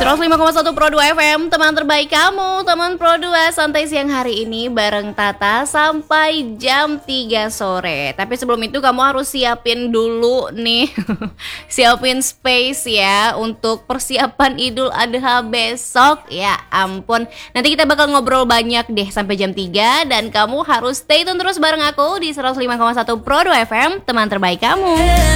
105,1 Pro 2 FM, teman terbaik kamu, teman Pro 2 santai siang hari ini bareng Tata sampai jam 3 sore. Tapi sebelum itu kamu harus siapin dulu nih, siapin space ya untuk persiapan Idul Adha besok. Ya ampun, nanti kita bakal ngobrol banyak deh sampai jam 3 dan kamu harus stay tune terus bareng aku di 105,1 Pro 2 FM, teman terbaik kamu.